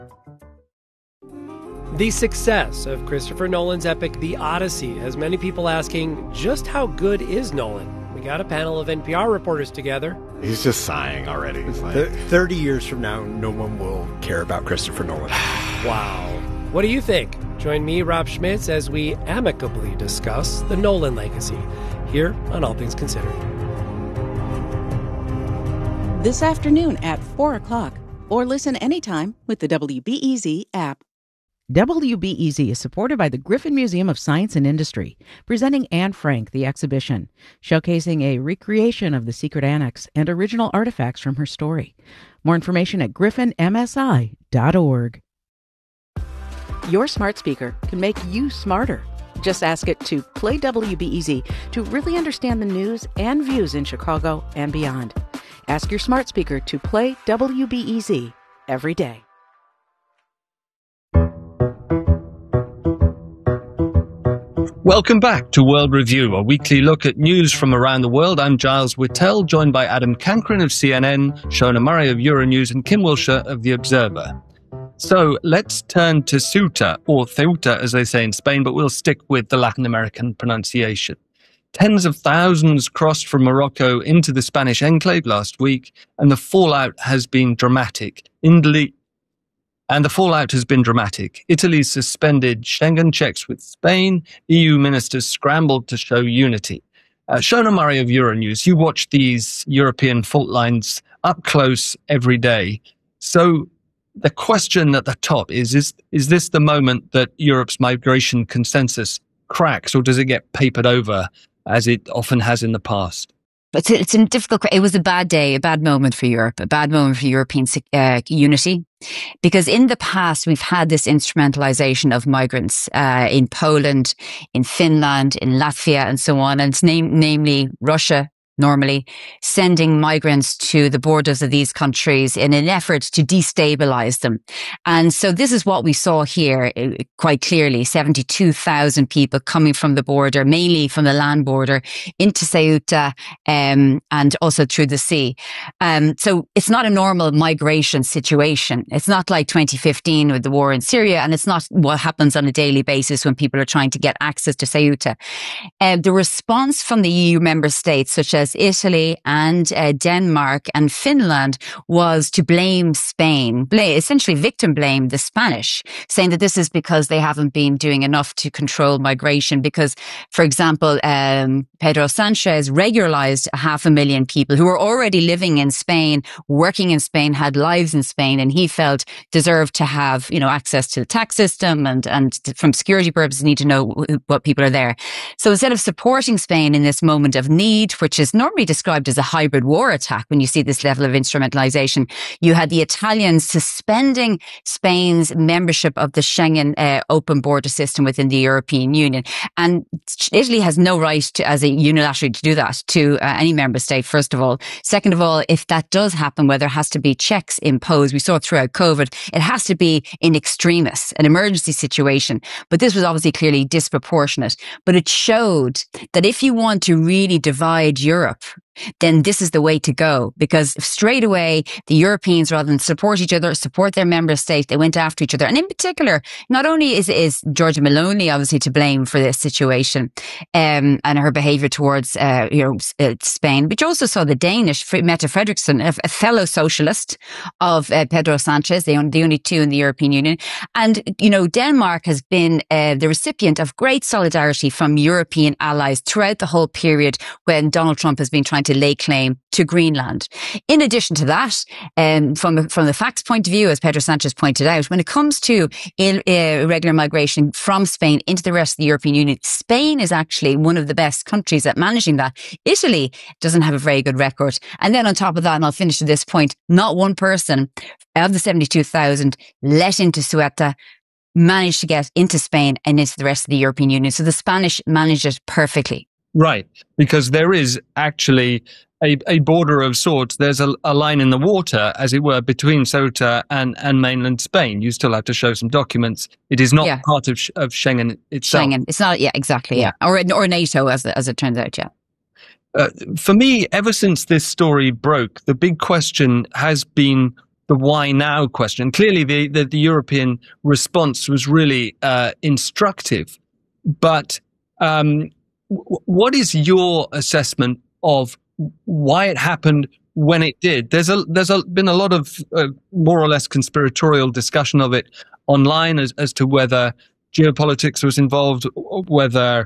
The success of Christopher Nolan's epic The Odyssey has many people asking, just how good is Nolan? We got a panel of NPR reporters together. He's just sighing already. He's like, 30 years from now, no one will care about Christopher Nolan. Wow. What do you think? Join me, Rob Schmitz, as we amicably discuss the Nolan legacy here on All Things Considered. This afternoon at 4 o'clock, or listen anytime with the WBEZ app. WBEZ is supported by the Griffin Museum of Science and Industry, presenting Anne Frank, the exhibition, showcasing a recreation of the secret annex and original artifacts from her story. More information at griffinmsi.org. Your smart speaker can make you smarter. Just ask it to play WBEZ to really understand the news and views in Chicago and beyond. Ask your smart speaker to play WBEZ every day. Welcome back to World Review, a weekly look at news from around the world. I'm Giles Whittell, joined by Adam Cancran of CNN, Shona Murray of Euronews, and Kim Wilshire of The Observer. So let's turn to Ceuta, or Ceuta as they say in Spain, but we'll stick with the Latin American pronunciation. Tens of thousands crossed from Morocco into the Spanish enclave last week, and the fallout has been dramatic. Italy suspended Schengen checks with Spain. EU ministers scrambled to show unity. Shona Murray of Euronews, you watch these European fault lines up close every day. So the question at the top is this the moment that Europe's migration consensus cracks, or does it get papered over as it often has in the past? It's a difficult. It was a bad day, a bad moment for Europe, a bad moment for European unity, because in the past we've had this instrumentalization of migrants in Poland, in Finland, in Latvia, and so on, and it's namely Russia. Normally sending migrants to the borders of these countries in an effort to destabilize them. And so this is what we saw here quite clearly, 72,000 people coming from the border, mainly from the land border into Ceuta, and also through the sea. So it's not a normal migration situation. It's not like 2015 with the war in Syria, and it's not what happens on a daily basis when people are trying to get access to Ceuta. The response from the EU member states, such as Italy and Denmark and Finland, was to blame Spain, essentially victim blame the Spanish, saying that this is because they haven't been doing enough to control migration. Because, for example, Pedro Sanchez regularized 500,000 people who were already living in Spain, working in Spain, had lives in Spain, and he felt deserved to have, access to the tax system and from security purposes need to know what people are there. So instead of supporting Spain in this moment of need, which is normally described as a hybrid war attack when you see this level of instrumentalization, you had the Italians suspending Spain's membership of the Schengen open border system within the European Union. And Italy has no right to, as a unilaterally, to do that to any member state, first of all. Second of all, if that does happen, where there has to be checks imposed, we saw throughout COVID, it has to be in extremis, an emergency situation. But this was obviously clearly disproportionate. But it showed that if you want to really divide Europe, then this is the way to go, because straight away the Europeans, rather than support each other, support their member states, they went after each other. And in particular, not only is Giorgia Meloni obviously to blame for this situation and her behaviour towards Spain, but you also saw the Danish Mette Frederiksen, a fellow socialist of Pedro Sanchez, the only two in the European Union. And Denmark has been the recipient of great solidarity from European allies throughout the whole period when Donald Trump has been trying to lay claim to Greenland. In addition to that, from the facts point of view, as Pedro Sanchez pointed out, when it comes to irregular migration from Spain into the rest of the European Union, Spain is actually one of the best countries at managing that. Italy doesn't have a very good record. And then on top of that, and I'll finish at this point, not one person of the 72,000 let into Ceuta managed to get into Spain and into the rest of the European Union. So the Spanish managed it perfectly. Right, because there is actually a border of sorts. There's a line in the water, as it were, between Ceuta and mainland Spain. You still have to show some documents. It is not part of Schengen itself. Schengen, it's not. Yeah, exactly. Yeah, or NATO, as it turns out. Yeah. For me, ever since this story broke, the big question has been the why now question. Clearly, the European response was really instructive. But what is your assessment of why it happened when it did? There's been a lot of more or less conspiratorial discussion of it online as to whether geopolitics was involved, whether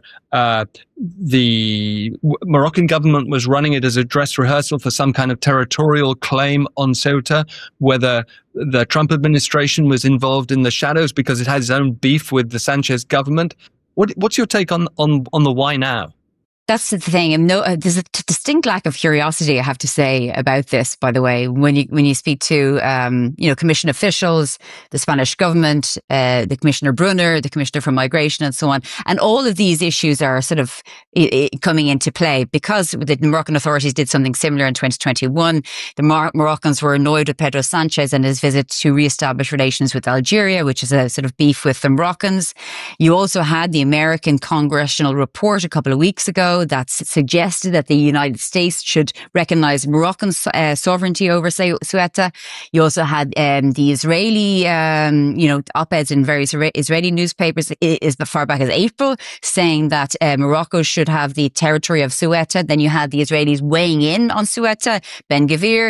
the Moroccan government was running it as a dress rehearsal for some kind of territorial claim on Ceuta, whether the Trump administration was involved in the shadows because it had its own beef with the Sanchez government. What's your take on the why now? That's the thing. There's a distinct lack of curiosity, I have to say, about this, by the way. When you speak to, commission officials, the Spanish government, the Commissioner Brunner, the Commissioner for Migration and so on. And all of these issues are sort of coming into play because the Moroccan authorities did something similar in 2021. The Moroccans were annoyed with Pedro Sanchez and his visit to reestablish relations with Algeria, which is a sort of beef with the Moroccans. You also had the American congressional report a couple of weeks ago that suggested that the United States should recognize Moroccan sovereignty over Ceuta. You also had the Israeli, op-eds in various Israeli newspapers as far back as April saying that Morocco should have the territory of Ceuta. Then you had the Israelis weighing in on Ceuta, Ben Gvir,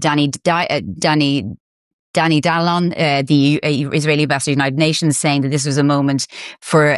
Danny Dallon, the Israeli ambassador to the United Nations, saying that this was a moment for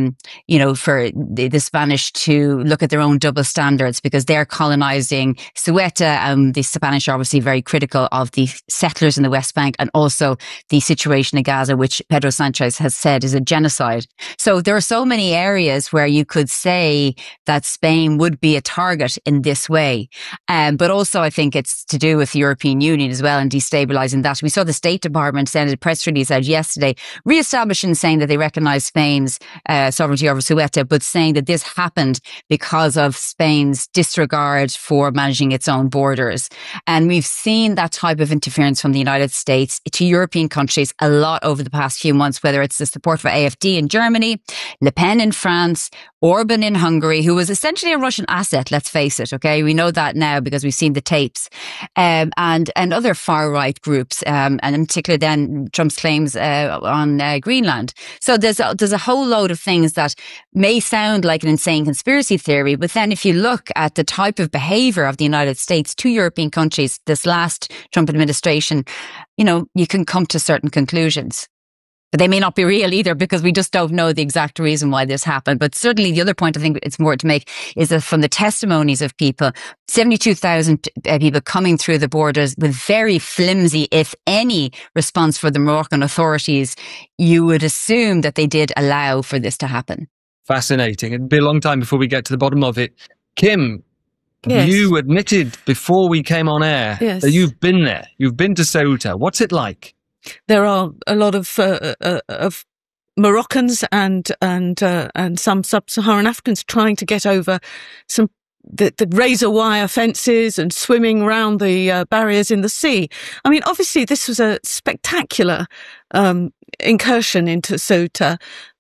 the Spanish to look at their own double standards because they're colonizing Ceuta. The Spanish are obviously very critical of the settlers in the West Bank and also the situation in Gaza, which Pedro Sanchez has said is a genocide. So there are so many areas where you could say that Spain would be a target in this way. But also I think it's to do with the European Union as well and destabilizing that. We saw the State Department sent a press release out yesterday, re-establishing saying that they recognize Spain's sovereignty over Ceuta, but saying that this happened because of Spain's disregard for managing its own borders. And we've seen that type of interference from the United States to European countries a lot over the past few months, whether it's the support for AfD in Germany, Le Pen in France, Orban in Hungary, who was essentially a Russian asset, let's face it, okay? We know that now because we've seen the tapes, and other far-right groups, and in particular then Trump's claims on Greenland. So there's a whole load of things that may sound like an insane conspiracy theory, but then if you look at the type of behavior of the United States to European countries this last Trump administration, you can come to certain conclusions. But they may not be real either because we just don't know the exact reason why this happened. But certainly the other point I think it's more to make is that from the testimonies of people, 72,000 people coming through the borders with very flimsy, if any, response for the Moroccan authorities, you would assume that they did allow for this to happen. Fascinating. It'd be a long time before we get to the bottom of it. Kim, yes. You admitted before we came on air yes. that you've been there. You've been to Ceuta. What's it like? There are a lot of Moroccans and some sub-Saharan Africans trying to get over the razor wire fences and swimming around the barriers in the sea. I mean, obviously this was a spectacular incursion into Ceuta,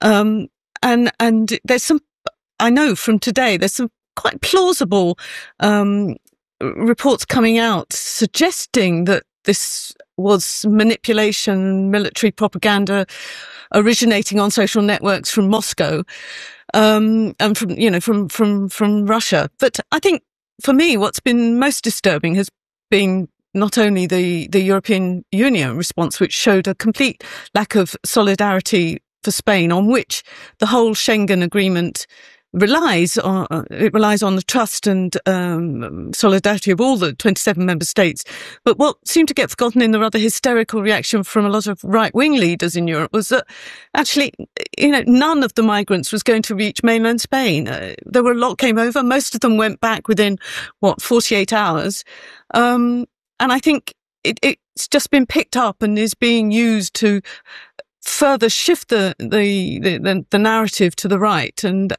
and there's some. I know from today there's some quite plausible reports coming out suggesting that this was manipulation, military propaganda originating on social networks from Moscow, and from Russia. But I think for me, what's been most disturbing has been not only the European Union response, which showed a complete lack of solidarity for Spain, on which the whole Schengen agreement relies on the trust and solidarity of all the 27 member states. But what seemed to get forgotten in the rather hysterical reaction from a lot of right-wing leaders in Europe was that actually, none of the migrants was going to reach mainland Spain. There were a lot came over. Most of them went back within 48 hours. And I think it's just been picked up and is being used to further shift the narrative to the right and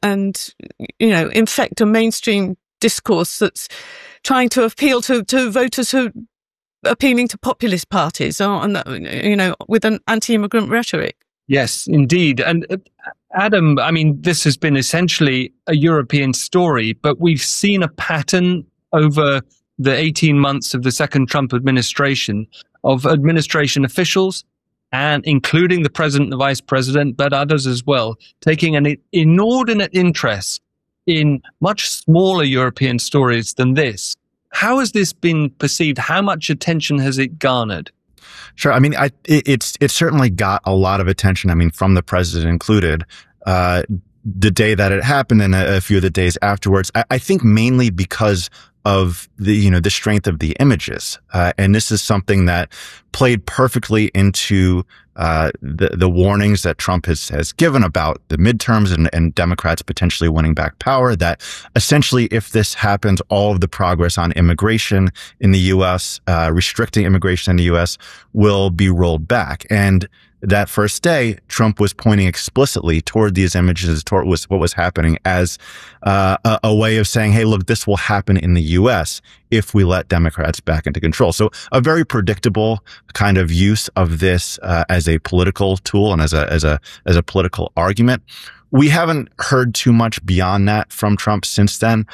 infect a mainstream discourse that's trying to appeal to voters who are appealing to populist parties with an anti-immigrant rhetoric. Yes, indeed. And Adam, I mean, this has been essentially a European story, but we've seen a pattern over the 18 months of the second Trump administration of administration officials, and including the president and the vice president, but others as well, taking an inordinate interest in much smaller European stories than this. How has this been perceived? How much attention has it garnered? Sure. I mean, it's certainly got a lot of attention. I mean, from the president included, the day that it happened and a few of the days afterwards. I think mainly because of the strength of the images. And this is something that played perfectly into the warnings that Trump has given about the midterms and Democrats potentially winning back power, that essentially if this happens, all of the progress on immigration in the U.S., restricting immigration in the U.S. will be rolled back. And that first day, Trump was pointing explicitly toward these images, toward what was happening as a way of saying, hey, look, this will happen in the U.S. if we let Democrats back into control. So a very predictable kind of use of this as a political tool and as a political argument. We haven't heard too much beyond that from Trump since then.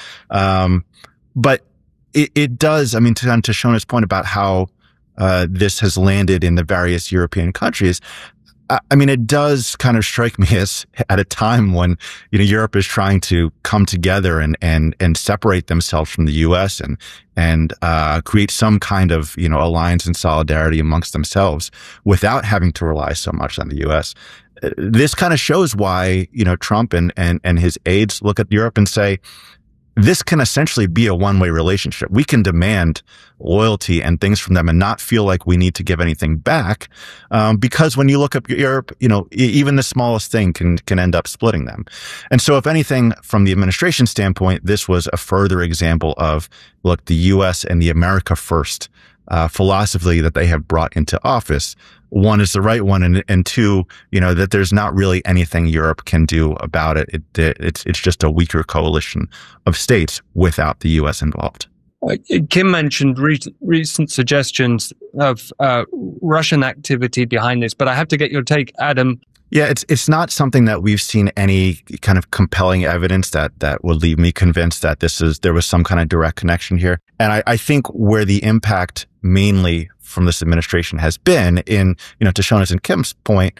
But it does, I mean, to Shona's point about how this has landed in the various European countries. I mean, it does kind of strike me as at a time when, Europe is trying to come together and separate themselves from the U.S. and create some kind of, alliance and solidarity amongst themselves without having to rely so much on the U.S. This kind of shows why, Trump and his aides look at Europe and say, this can essentially be a one-way relationship. We can demand loyalty and things from them and not feel like we need to give anything back. Because when you look up Europe, even the smallest thing can end up splitting them. And so if anything, from the administration standpoint, this was a further example of, look, the U.S. and the America First philosophy that they have brought into office. One is the right one, and two, that there's not really anything Europe can do about it. It's just a weaker coalition of states without the U.S. involved. Kim mentioned recent suggestions of Russian activity behind this, but I have to get your take, Adam. Yeah, it's not something that we've seen any kind of compelling evidence that would leave me convinced that there was some kind of direct connection here. And I think where the impact mainly from this administration has been in, to Shona's and Kim's point,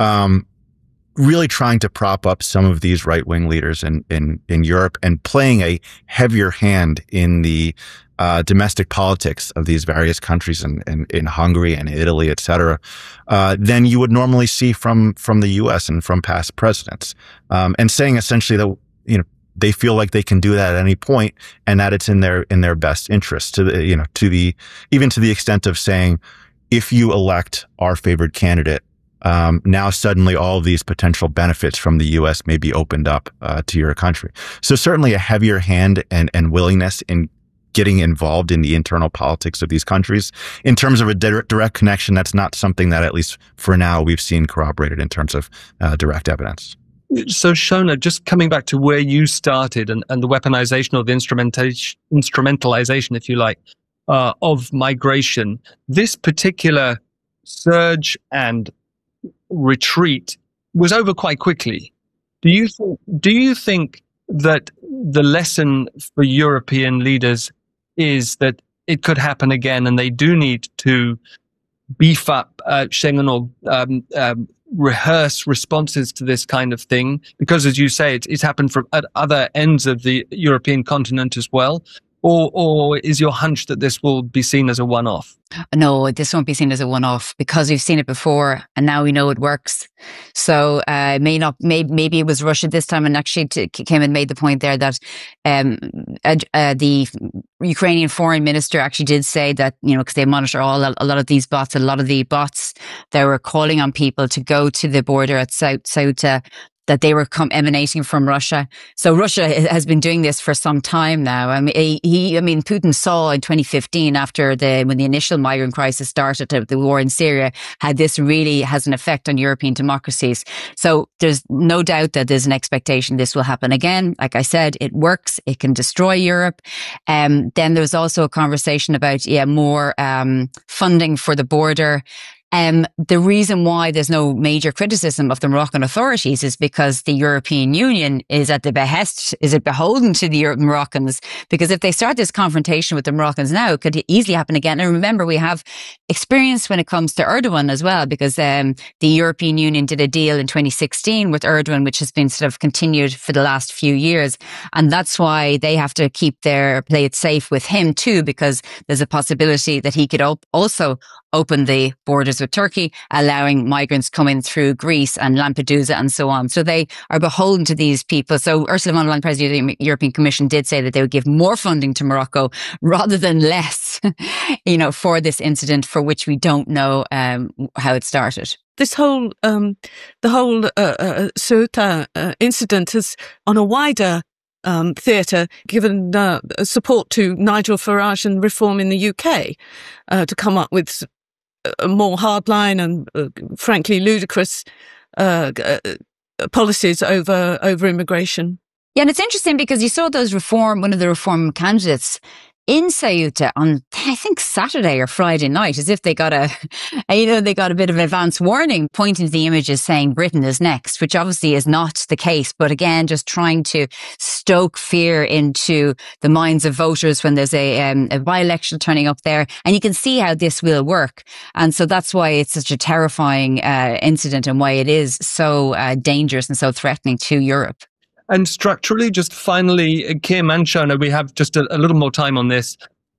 really trying to prop up some of these right-wing leaders in Europe and playing a heavier hand in the domestic politics of these various countries in Hungary and Italy, et cetera, than you would normally see from the U.S. and from past presidents. And saying essentially that, they feel like they can do that at any point and that it's in their best interest even to the extent of saying, if you elect our favored candidate, now suddenly all of these potential benefits from the U.S. may be opened up to your country. So certainly a heavier hand and willingness in getting involved in the internal politics of these countries. In terms of a direct connection, that's not something that, at least for now, we've seen corroborated in terms of direct evidence. So, Shona, just coming back to where you started and the weaponization or the instrumentalization, if you like, of migration, this particular surge and retreat was over quite quickly. Do you think that the lesson for European leaders is that it could happen again and they do need to beef up Schengen or rehearse responses to this kind of thing? Because, as you say, it's happened at other ends of the European continent as well. Or is your hunch that this will be seen as a one-off? No, this won't be seen as a one-off because we've seen it before and now we know it works. So maybe it was Russia this time, and actually came and made the point there that the Ukrainian foreign minister actually did say that, because they monitor a lot of these bots, a lot of the bots, they were calling on people to go to the border at Ceuta, that they were emanating from Russia. So Russia has been doing this for some time now. I mean, Putin saw in 2015, when the initial migrant crisis started, the war in Syria, how this really has an effect on European democracies. So there's no doubt that there's an expectation this will happen again. Like I said, it works. It can destroy Europe. Then there's also a conversation about, more funding for the border. The reason why there's no major criticism of the Moroccan authorities is because the European Union is at the behest, is it beholden to the Moroccans? Because if they start this confrontation with the Moroccans now, it could easily happen again. And remember, we have experience when it comes to Erdogan as well, because the European Union did a deal in 2016 with Erdogan, which has been sort of continued for the last few years. And that's why they have to play it safe with him too, because there's a possibility that he could also open the borders with Turkey, allowing migrants coming through Greece and Lampedusa and so on. So they are beholden to these people. So Ursula von der Leyen, President of the European Commission, did say that they would give more funding to Morocco rather than less, for this incident, for which we don't know how it started. This whole, the whole Ceuta incident has, on a wider theatre, given support to Nigel Farage and Reform in the UK to come up with a more hardline and frankly ludicrous policies over immigration. Yeah, and it's interesting because you saw one of the Reform candidates in Ceuta on, I think, Saturday or Friday night, as if they got they got a bit of an advance warning, pointing to the images saying Britain is next, which obviously is not the case. But again, just trying to stoke fear into the minds of voters when there's a by-election turning up there. And you can see how this will work. And so that's why it's such a terrifying incident, and why it is so dangerous and so threatening to Europe. And structurally, just finally, Kim and Shona, we have just a little more time on this.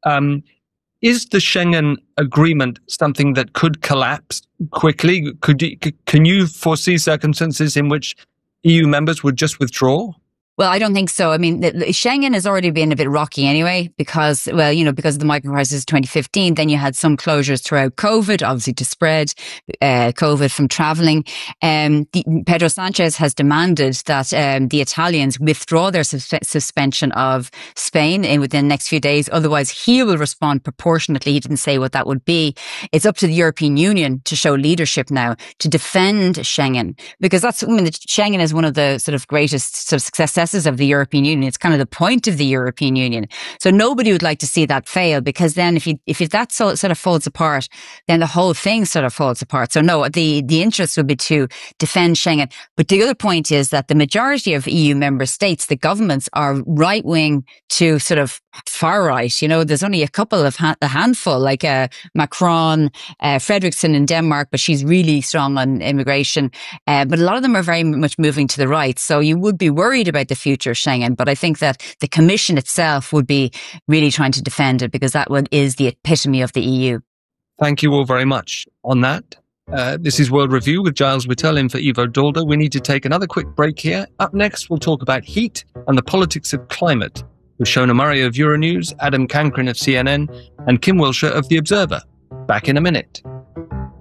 Is the Schengen agreement something that could collapse quickly? Can you foresee circumstances in which EU members would just withdraw? Well, I don't think so. I mean, Schengen has already been a bit rocky anyway, because of the migrant crisis of 2015. Then you had some closures throughout COVID, obviously to spread COVID from travelling. Pedro Sanchez has demanded that the Italians withdraw their suspension of Spain within the next few days. Otherwise, he will respond proportionately. He didn't say what that would be. It's up to the European Union to show leadership now to defend Schengen, because Schengen is one of the sort of greatest sort of successes of the European Union. It's kind of the point of the European Union. So nobody would like to see that fail, because then if that sort of falls apart, then the whole thing sort of falls apart. So no, the interest would be to defend Schengen. But the other point is that the majority of EU member states, the governments, are right wing to sort of far right. There's only a couple of a handful, like Macron, Frederiksen in Denmark, but she's really strong on immigration. But a lot of them are very much moving to the right. So you would be worried about the future of Schengen. But I think that the Commission itself would be really trying to defend it, because that one is the epitome of the EU. Thank you all very much on that. This is World Review with Giles Whittell in for Ivo Daalder. We need to take another quick break here. Up next, we'll talk about heat and the politics of climate with Shona Murray of Euronews, Adam Cankren of CNN, and Kim Wilshire of The Observer. Back in a minute.